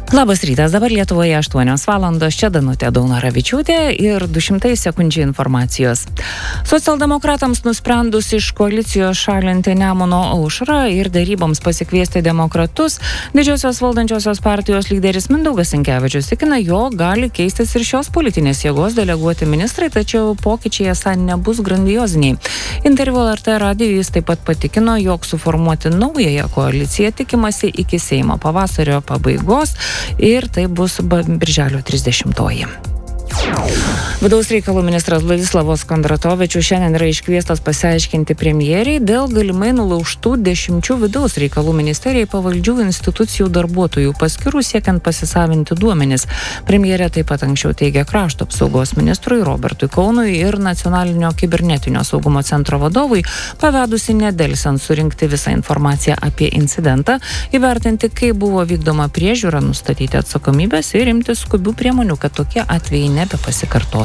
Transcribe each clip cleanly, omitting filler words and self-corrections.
Labas rytas, dabar Lietuvoje 8 valandos, čia Danutė Daunoravičiūtė ir 200 sekundžių informacijos. Socialdemokratams nusprendus iš koalicijos šalinti Nemuno aušrą ir deryboms pasikviesti demokratus, didžiosios valdančiosios partijos lyderis Mindaugas Sinkevičius tikina, jog gali keistis ir šios politinės jėgos deleguoti ministrai, tačiau pokyčiai esą nebus grandioziniai. Interviu LRT radijui jis taip pat patikino, jog suformuoti naująją koaliciją tikimasi iki Seimo pavasario pabaigos ir tai bus birželio 30-oji. Vidaus reikalų ministras Vladislavas Kondratovičius šiandien yra iškviestas pasiaiškinti premjeriai dėl galimai nulaužtų 10 vidaus reikalų ministerijai pavaldžių institucijų darbuotojų paskirų siekiant pasisavinti duomenis. Premjerė taip pat anksčiau teigė krašto apsaugos ministrui Robertui Kaunui ir Nacionalinio kibernetinio saugumo centro vadovui, pavedusi nedelsiant surinkti visą informaciją apie incidentą, įvertinti, kaip buvo vykdoma priežiūra, nustatyti atsakomybės ir imtis skubių priemonių, kad tokie atvejai nebepasikartotų.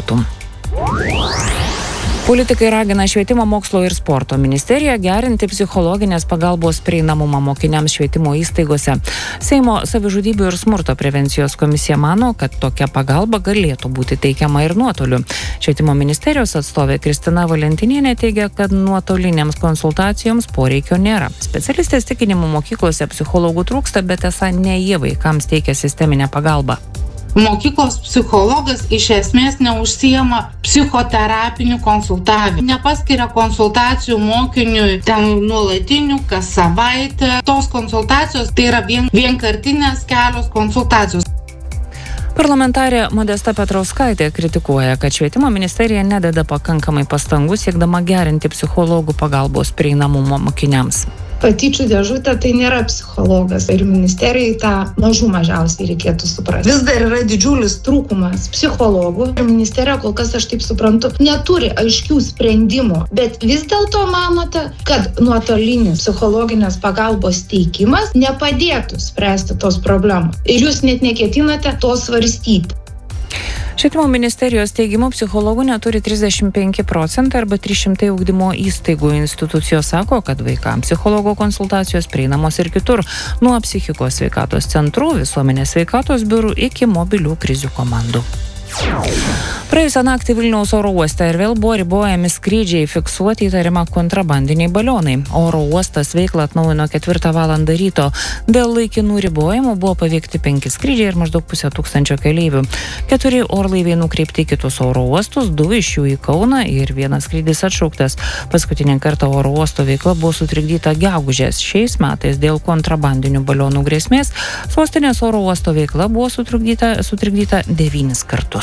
Politikai ragina Švietimo, mokslo ir sporto ministeriją gerinti psichologinės pagalbos prieinamumą mokiniams švietimo įstaigose. Seimo savižudybių ir smurto prevencijos komisija mano, kad tokia pagalba galėtų būti teikiama ir nuotoliu. Švietimo ministerijos atstovė Kristina Valentinienė teigia, kad nuotolinėms konsultacijoms poreikio nėra. Specialistės tikinimu mokyklose psichologų trūksta, bet esą ne jie vaikams teikia sisteminę pagalbą. Mokyklos psichologas iš esmės neužsijama psichoterapiniu konsultavimu. Nepaskiria konsultacijų mokiniui ten nuolatinių, kas savaitę. Tos konsultacijos tai yra vienkartinės kelios konsultacijos. Parlamentarė Modesta Petrauskaitė kritikuoja, kad Švietimo ministerija nededa pakankamai pastangų siekdama gerinti psichologų pagalbos prieinamumą mokiniams. Patyčių dėžutė tai nėra psichologas ir ministerijai tą mažiausiai reikėtų suprasti. Vis dar yra didžiulis trūkumas psichologų ir ministerija, kol kas aš taip suprantu, neturi aiškių sprendimų, bet vis dėlto manote, kad nuotolinis psichologinės pagalbos teikimas nepadėtų spręsti tos problemos ir jūs net neketinate to svarstyti. Švietimo ministerijos teigimu psichologų neturi 35% arba 300 ugdymo įstaigų. Institucijos sako, kad vaikams psichologo konsultacijos prieinamos ir kitur, nuo psichikos sveikatos centrų, visuomenės sveikatos biurų iki mobilių krizių komandų. Praėjusią naktį Vilniaus oro uoste ir vėl buvo ribojami skrydžiai, fiksuoti įtarimą kontrabandiniai balionai. Oro uostas veiklą atnaujino 4 valandą ryto. Dėl laikinų ribojimų buvo paveikti 5 skrydžiai ir maždaug 500 keleivių. 4 orlaiviai nukreipti į kitus oro uostus, 2 iš jų į Kauną ir 1 skrydis atšauktas. Paskutinį kartą oro uosto veikla buvo sutrikdyta gegužės. Šiais metais dėl kontrabandinių balionų grėsmės sostinės oro uosto veikla buvo sutrikdyta 9 kartus.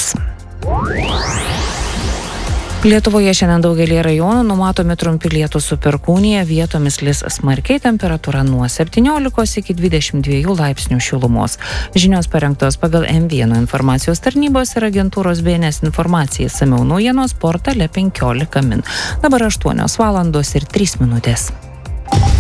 Lietuvoje šiandien daugelį rajonų numatomi trumpi lietūs su perkūnija, vietomis lis smarkiai, temperatūra nuo 17 iki 22 laipsnių šilumos. Žinios parengtos pagal M1 informacijos tarnybos ir agentūros BNS informacijai, išsamiau naujienos portale 15 min. Dabar 8 valandos ir 3 minutės.